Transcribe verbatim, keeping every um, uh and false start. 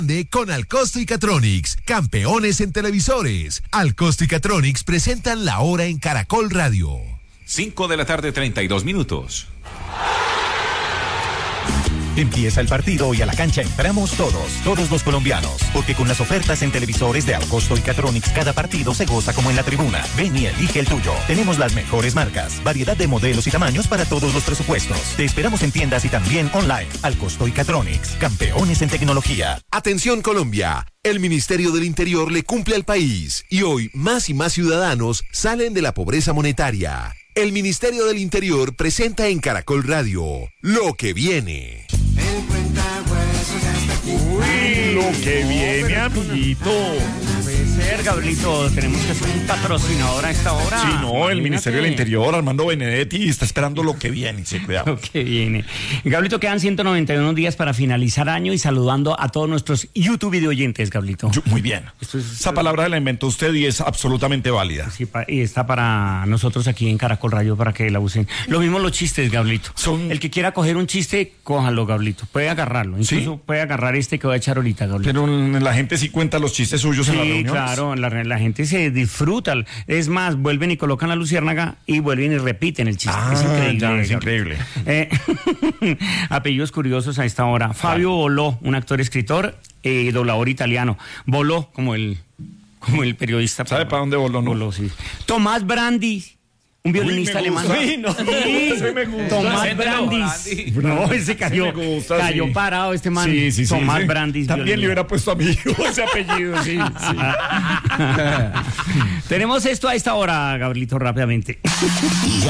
De con Alcosto y Catronics, campeones en televisores. Alcosto y Catronics presentan La Hora en Caracol Radio. cinco de la tarde, treinta y dos minutos. Empieza el partido y a la cancha entramos todos, todos los colombianos, porque con las ofertas en televisores de Alcosto y Catronics cada partido se goza como en la tribuna. Ven y elige el tuyo. Tenemos las mejores marcas, variedad de modelos y tamaños para todos los presupuestos. Te esperamos en tiendas y también online. Alcosto y Catronics, campeones en tecnología. Atención Colombia, el Ministerio del Interior le cumple al país y hoy más y más ciudadanos salen de la pobreza monetaria. El Ministerio del Interior presenta en Caracol Radio Lo que viene. El cuentahuesos ya está aquí. Uy, lo que viene, amiguito. Puede ser, Gabrielito, tenemos que hacer un patrocinador a esta hora. Sí, no, Imagínate. el Ministerio del Interior, Armando Benedetti, está esperando lo que viene, sí, cuidado. Lo que viene. Gabrielito, quedan ciento noventa y uno días para finalizar año y saludando a todos nuestros YouTube video oyentes, Gabrielito. Yo- muy bien. Esto es- Esa palabra la inventó usted y es absolutamente válida. Sí, pa- y está para nosotros aquí en Caracol Radio para que la usen. Lo mismo los chistes, Gabrielito. Son- El que quiera coger un chiste, cójalo, Gabrielito. Puede agarrarlo. Incluso ¿Sí? puede agarrar este que voy a echar ahorita, Gabrielito. Pero mm, la gente sí cuenta los chistes suyos en las Sí, reuniones. claro, la, la gente se disfruta. Es más, vuelven y colocan la luciérnaga y vuelven y repiten el chiste. Ah, es increíble. ya, es Gabriel. increíble. Eh, apellidos curiosos a esta hora. Fabio Boló, un actor, escritor y eh, doblador italiano. Boló, como el, como el periodista. ¿Sabe para dónde voló, no? Boló, sí. Tomás Brandis. Un violinista Uy, me alemán. gusta. Uy, no, Sí, ese me gusta. Tomás Acéntelo, Brandis. Brandis. No, ese cayó, Sí me gusta, cayó sí. parado este man. Sí, sí, sí. Tomás sí. Brandis. También le violinista. hubiera puesto a mi hijo ese apellido, sí. sí. Tenemos esto a esta hora, Gabrielito, rápidamente. Y ya